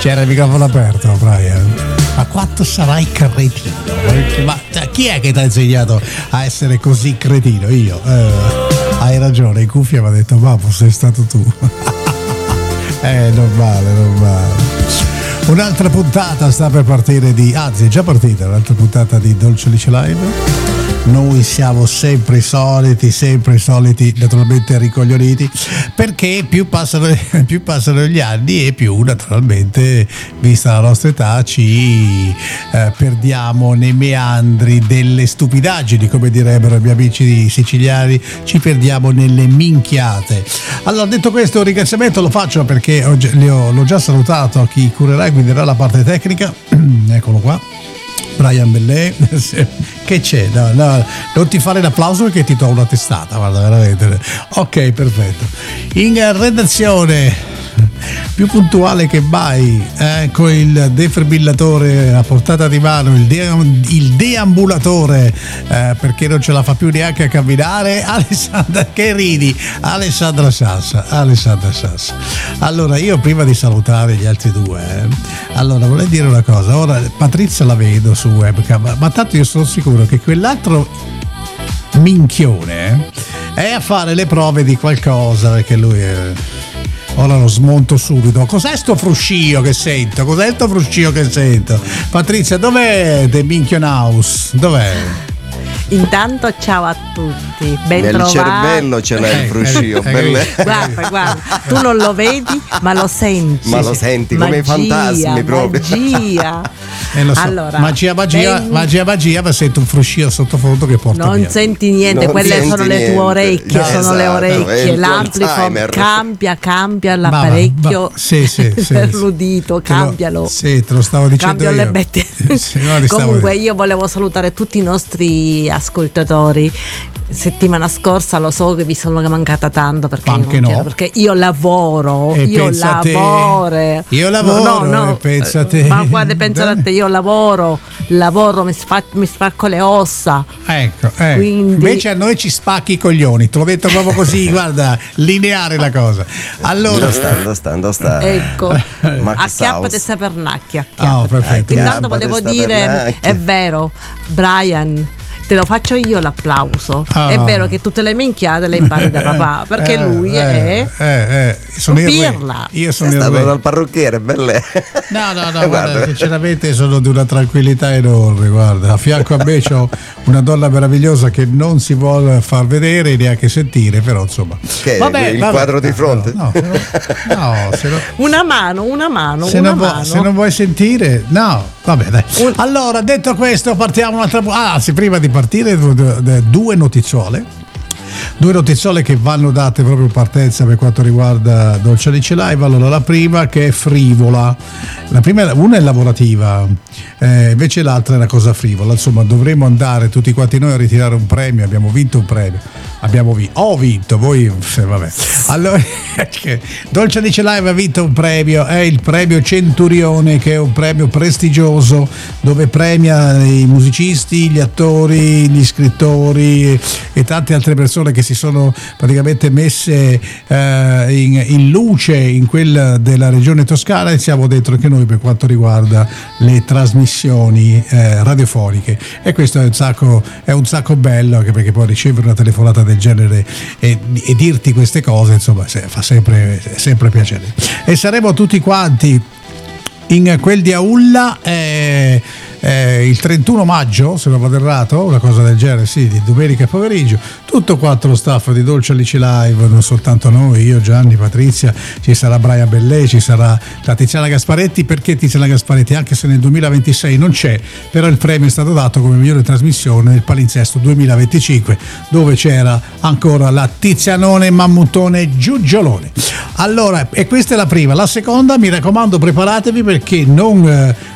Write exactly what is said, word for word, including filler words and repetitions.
C'era il microfono aperto, Brian. Ma quanto sarai cretino? Ma chi è che ti ha insegnato a essere così cretino? Io. Eh, hai ragione, in cuffia mi ha detto, babbo, sei stato tu. È normale, normale. Un'altra puntata sta per partire di, anzi è già partita un'altra puntata di Dolce Alice Live. Noi siamo sempre i soliti, sempre i soliti, naturalmente ricoglioniti, perché più passano, più passano gli anni e più naturalmente, vista la nostra età, ci eh, perdiamo nei meandri delle stupidaggini, come direbbero i miei amici siciliani, ci perdiamo nelle minchiate. Allora, detto questo, un ringraziamento lo faccio perché ho, l'ho già salutato a chi curerà e guiderà la parte tecnica. Eccolo qua, Brian Bellè. Che c'è? No, no, non ti fare l'applauso perché ti do una testata, guarda, veramente. Ok, perfetto. In redazione, più puntuale che mai, eh, con il defibrillatore a portata di mano, il, de- il deambulatore, eh, perché non ce la fa più neanche a camminare, Alessandra, che ridi, Alessandra Sassa, Alessandra Sassa. Allora, io prima di salutare gli altri due, eh, allora vorrei dire una cosa. Ora Patrizia la vedo su webcam, ma, ma tanto io sono sicuro che quell'altro minchione eh, è a fare le prove di qualcosa, perché lui è... Ora lo smonto subito. Cos'è sto fruscio che sento? Cos'è sto fruscio che sento? Patrizia, dov'è The Minchion House? Dov'è? Intanto ciao a tutti, ben nel trovati. cervello ce l'hai il fruscio, eh, eh, guarda, guarda, tu non lo vedi ma lo senti. Ma lo senti come i fantasmi proprio. Magia. Eh, lo so. Allora, magia, magia, ben... magia, magia, ma sento un fruscio sottofondo che porta non via. senti niente, non quelle sono niente. le tue orecchie, no, sono esatto, le orecchie, l'amplifo cambia, cambia l'apparecchio, ma, ma, sì, sì, sì, per l'udito, cambialo. Sì, te lo stavo dicendo. Cambio io. le bette. Sì, no, Comunque io volevo salutare tutti i nostri ascoltatori. Settimana scorsa lo so che vi sono mancata tanto perché, Anche io, no. perché io lavoro e io lavoro io lavoro no, no, e pensa a te. Ma guarda, pensa a te, io lavoro lavoro mi, sfa, mi spacco le ossa, ecco, ecco. Quindi... invece a noi ci spacchi i coglioni, te l'ho detto proprio così. Guarda, lineare la cosa. Allora sta, sta, sta. ecco, acchiappate sta pernacchia, oh, perfetto. Intanto volevo dire pernacchia. È vero, Brian, te lo faccio io l'applauso. Oh. È vero che tutte le minchiate le impari da papà, perché eh, lui eh, è eh, eh. Sono il pirla. Io sono è il stato re. dal parrucchiere, belle. No, no, no, guarda, sinceramente sono di una tranquillità enorme. Guarda, a fianco a me c'ho una donna meravigliosa che non si vuole far vedere neanche sentire, però insomma. Che vabbè, il vabbè, quadro di fronte? No, no, no se no, una mano, una mano, se, una non mano. Vuoi, se non vuoi sentire, no, vabbè, dai. Un... Allora, detto questo, partiamo un'altra. Ah, sì, prima di partire, due notiziole. Due notiziole che vanno date proprio in partenza per quanto riguarda Dolce Alice Live. Allora, la prima che è frivola, la prima, una è lavorativa, eh, invece l'altra è una cosa frivola. Insomma, dovremmo andare tutti quanti noi a ritirare un premio. Abbiamo vinto un premio, abbiamo vinto, ho vinto, voi eh, vabbè. Allora, Dolce Alice Live ha vinto un premio, è il premio Centurione, che è un premio prestigioso dove premia i musicisti, gli attori, gli scrittori e tante altre persone che si sono praticamente messe eh, in, in luce in quella della regione Toscana, e siamo dentro anche noi per quanto riguarda le trasmissioni eh, radiofoniche, e questo è un sacco è un sacco bello, anche perché poi ricevere una telefonata del genere e, e dirti queste cose, insomma, fa sempre, sempre piacere. E saremo tutti quanti in quel di Aulla eh, eh, il trentuno maggio, se non vado errato, una cosa del genere, sì, di domenica pomeriggio, tutto quanto lo staff di Dolce Alice Live, non soltanto noi, io, Gianni, Patrizia, ci sarà Brian Bellè, ci sarà la Tiziana Gasparetti. Perché Tiziana Gasparetti? Anche se nel duemilaventisei non c'è, però il premio è stato dato come migliore trasmissione nel palinsesto duemilaventicinque, dove c'era ancora la Tizianone Mammutone Giugiolone. Allora, e questa è la prima. La seconda, mi raccomando, preparatevi, perché non,